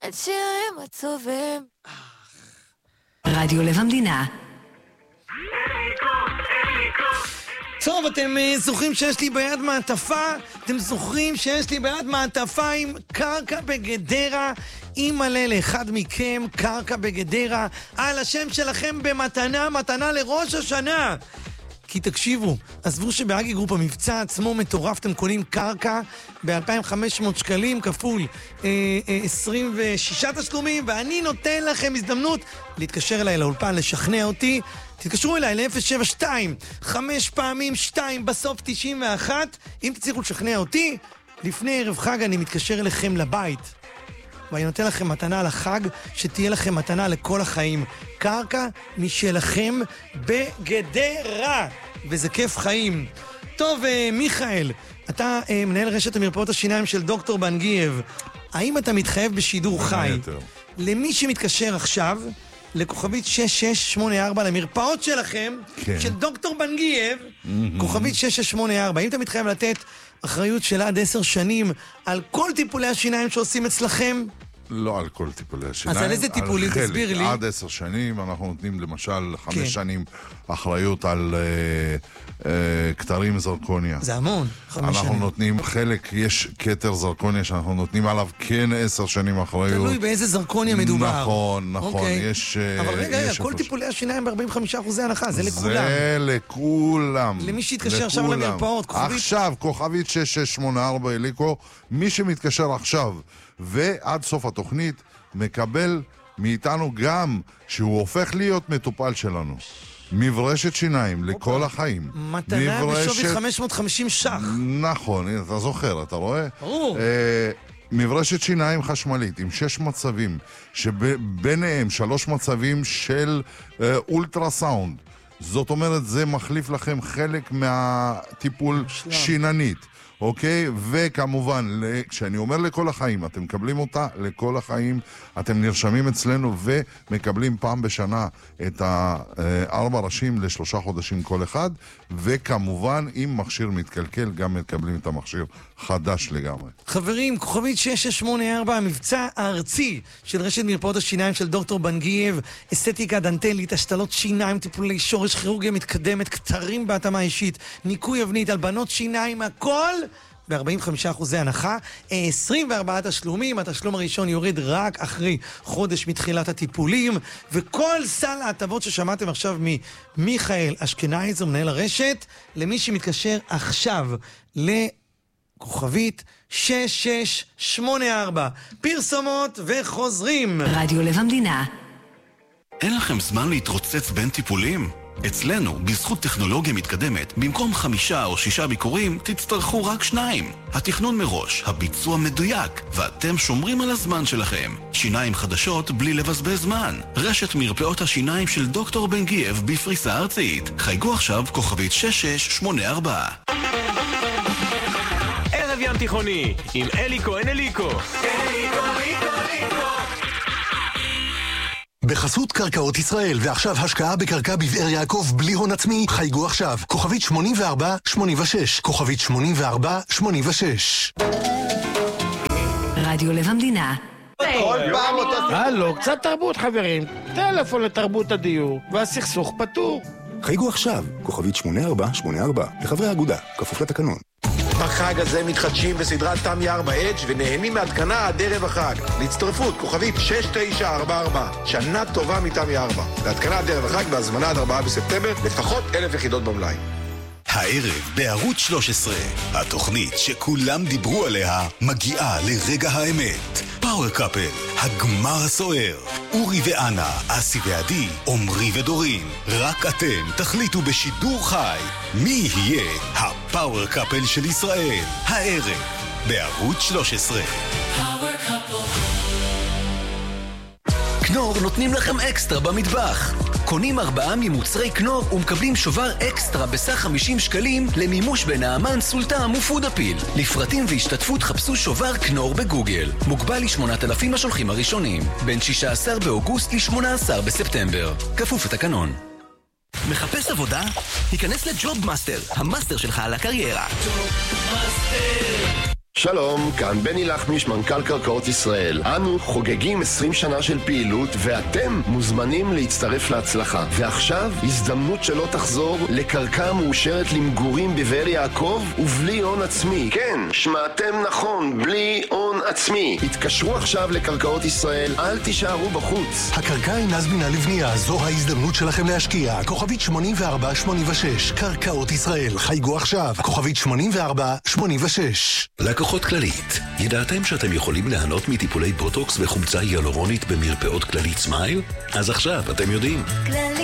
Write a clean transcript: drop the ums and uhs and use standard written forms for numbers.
את שירים עצובים. רדיו לב המדינה. טוב, אתם זוכרים שיש לי ביד מעטפה? אתם זוכרים שיש לי ביד מעטפה עם קרקע בגדרה? אימא'לה לאחד מכם, קרקע בגדרה, על השם שלכם במתנה, מתנה לראש השנה. כי תקשיבו, עזבו שבאגי גרופ המבצע עצמו מטורף, אתם קונים קרקע ב-2,500 שקלים כפול 26 תשלומים, ואני נותן לכם הזדמנות להתקשר אליי לאולפן, לשכנע אותי. תתקשרו אליי ל-072 5 פעמים 2 בסוף 91. אם תצליחו לשכנע אותי, לפני ערב חג אני מתקשר אליכם לבית ואני נותן לכם מתנה לחג, שתהיה לכם מתנה לכל החיים. קרקע משלכם בגדרה, וזה כיף חיים. טוב, מיכאל, אתה מנהל רשת המרפאות השיניים של דוקטור בנגייב. האם אתה מתחייב בשידור חי למי שמתקשר עכשיו לכוכבית 6684 למרפאות שלכם, כן. של דוקטור בנגייב, כוכבית 6684, האם אתה מתחייב לתת אחריות של עד 10 שנים על כל טיפולי השיניים שעושים אצלכם? לא על כל טיפולי השיניים. אז על איזה טיפולים? תסביר לי. עד 10 שנים, אנחנו נותנים למשל 5 שנים אחריות על כתרים זרקוניה. זה המון, 5 שנים. אנחנו נותנים חלק, יש כתר זרקוניה שאנחנו נותנים עליו כן 10 שנים אחריות. תלוי באיזה זרקוניה מדובר. נכון, יש... אבל רגע, כל טיפולי השיניים ב-45% הנחה, זה לכולם. זה לכולם. למי שיתקשר עכשיו למרפאות, כוכבית. עכשיו, כוכבית 6684 אליקו, מי שמתקשר עכשיו ועד סוף התוכנית מקבל מאיתנו גם שהוא הופך להיות מטופל שלנו. מברשת שיניים לכל החיים. מתנה בשווי 550 ש"ח. נכון, אתה זוכר, אתה רואה? מברשת שיניים חשמלית עם 6 מצבים, שביניהם 3 מצבים של אולטרסאונד. זאת אומרת, זה מחליף לכם חלק מהטיפול שיננית. אוקיי? וכמובן, כשאני אומר לכל החיים, אתם מקבלים אותה לכל החיים, אתם נרשמים אצלנו ומקבלים פעם בשנה את 4 ראשים ל3 חודשים כל אחד, וכמובן, אם מכשיר מתקלקל, גם מקבלים את המכשיר חדש לגמרי. חברים, כוכבית 6684, המבצע הארצי של רשת מרפאות השיניים של דוקטור בנגייב, אסתטיקה דנטלית, השתלות שיניים, טיפולי שורש, כירורגיה מתקדמת, כתרים בהתאמה אישית, ניקוי אבנית, הלבנות שיניים, הכל ב-45% הנחה, 24 תשלומים, התשלום הראשון יורד רק אחרי חודש מתחילת הטיפולים, וכל סל ההטבות ששמעתם עכשיו ממיכאל אשכנזי, מנהל הרשת, למי שמתקשר עכשיו לכוכבית 6684. פרסומות וחוזרים. רדיו לב המדינה. אין לכם זמן להתרוצץ בין טיפולים? אצלנו, בזכות טכנולוגיה מתקדמת, במקום 5 או 6 ביקורים, תצטרכו רק 2. התכנון מראש, הביצוע מדויק, ואתם שומרים על הזמן שלכם. שיניים חדשות בלי לבזבז זמן. רשת מרפאות השיניים של דוקטור בנגייב בפריסה ארצית. חייגו עכשיו כוכבית 6684. ערב ים תיכוני, עם אליקו אליקו. בחסות קרקעות ישראל, ועכשיו השקעה בקרקע בבאר יעקב בלי הון עצמי. חייגו עכשיו, כוכבית 8486, כוכבית 8486. רדיו לב המדינה. כל פעם אותו... הלו, קצת תרבות חברים. טלפון לתרבות הדיור, והסכסוך פתור. חייגו עכשיו, כוכבית 8484, לחברי האגודה, כפוף לתקנון. בחג הזה מתחדשים בסדרת תמי 4H ונהנים מהתקנה עד ערב החג. להצטרפות, כוכבית 6944. שנה טובה מתמי 4. להתקנה עד ערב החג בהזמנה עד 4 בספטמבר, לפחות 1,000 יחידות במלאי. הערב בערוץ 13, התוכנית שכולם דיברו עליה מגיעה לרגע האמת. פאוור קאפל, הגמר הסוער. אורי ואנה, אסי ועדי, עומרי ודורין. רק אתם תחליטו בשידור חי מי יהיה הפאוור קאפל של ישראל. הערב בערוץ 13. קנור נותנים לכם אקסטרה במטבח. קונים 4 ממוצרי קנור ומקבלים שובר אקסטרה בסך 50 שקלים למימוש בנעמן, סולטם ופודאפיל. לפרטים והשתתפות חפשו שובר קנור בגוגל. מוגבל ל8,000 השולחים הראשונים. בין 16 באוגוסט ל18 בספטמבר. כפוף לתקנון. מחפש עבודה? היכנס לג'וב מאסטר, המאסטר שלך על הקריירה. ג'וב מאסטר. שלום, כאן בני לחמיש, מנכ"ל קרקעות ישראל. אנו חוגגים 20 שנה של פעילות, ואתם מוזמנים להצטרף להצלחה. ועכשיו, הזדמנות שלא תחזור לקרקע מאושרת למגורים בבאר יעקב ובלי הון עצמי. כן, שמעתם נכון, בלי הון עצמי. התקשרו עכשיו לקרקעות ישראל, אל תישארו בחוץ. הקרקע אינה זמינה לבנייה, זו ההזדמנות שלכם להשקיע. כוכבית 8486, קרקעות ישראל. חייגו עכשיו, כוכבית 8486. לקוחות כללית, ידעתם שאתם יכולים ליהנות מטיפולי בוטוקס וחומצה היאלורונית במרפאות כללית סמייל? אז עכשיו אתם יודעים.